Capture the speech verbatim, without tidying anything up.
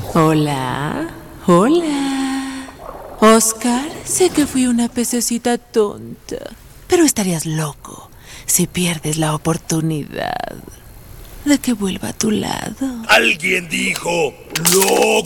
Hola, hola. Oscar, sé que fui una pececita tonta, pero estarías loco si pierdes la oportunidad de que vuelva a tu lado. Alguien dijo loco.